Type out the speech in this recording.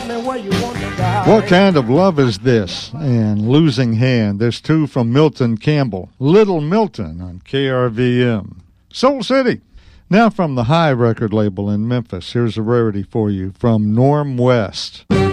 me where you want to die. What Kind of Love Is This? And Losing Hand. There's two from Milton Campbell. Little Milton on KRVM. Soul City. Now from the High record label in Memphis, here's a rarity for you from Norm West.